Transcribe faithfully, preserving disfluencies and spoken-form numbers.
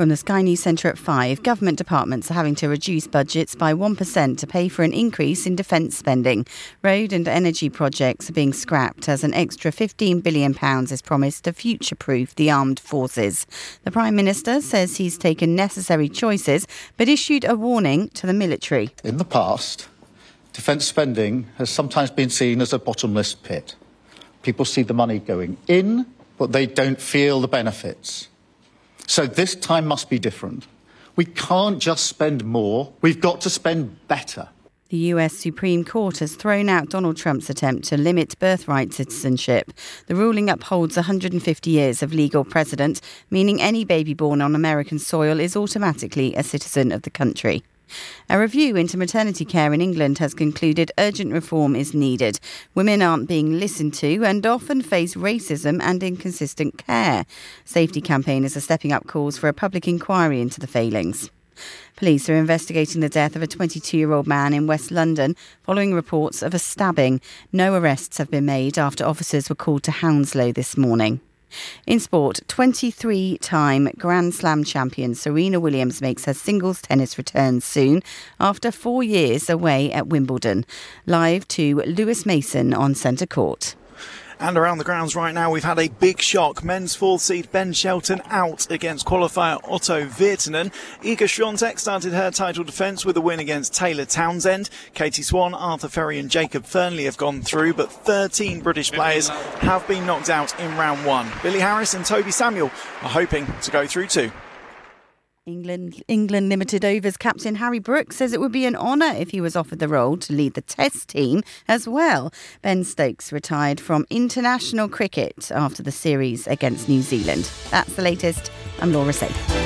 From the Sky News Centre at five, government departments are having to reduce budgets by one percent to pay for an increase in defence spending. Road and energy projects are being scrapped as an extra fifteen billion pounds is promised to future-proof the armed forces. The Prime Minister says he's taken necessary choices but issued a warning to the military. In the past, defence spending has sometimes been seen as a bottomless pit. People see the money going in, but they don't feel the benefits. So this time must be different. We can't just spend more, we've got to spend better. The U S Supreme Court has thrown out Donald Trump's attempt to limit birthright citizenship. The ruling upholds one hundred fifty years of legal precedent, meaning any baby born on American soil is automatically a citizen of the country. A review into maternity care in England has concluded urgent reform is needed. Women aren't being listened to and often face racism and inconsistent care. Safety campaigners are stepping up calls for a public inquiry into the failings. Police are investigating the death of a twenty-two-year-old man in West London following reports of a stabbing. No arrests have been made after officers were called to Hounslow this morning. In sport, twenty-three-time Grand Slam champion Serena Williams makes her singles tennis return soon after four years away at Wimbledon. Live to Lewis Mason on centre court. And around the grounds right now, we've had a big shock. Men's fourth seed Ben Shelton out against qualifier Otto Virtanen. Iga Swiatek started her title defence with a win against Taylor Townsend. Katie Swan, Arthur Ferry and Jacob Fernley have gone through, but thirteen British players have been knocked out in round one. Billy Harris and Toby Samuel are hoping to go through too. England England Limited Overs captain Harry Brooks says it would be an honour if he was offered the role to lead the Test team as well. Ben Stokes retired from international cricket after the series against New Zealand. That's the latest. I'm Laura Safe.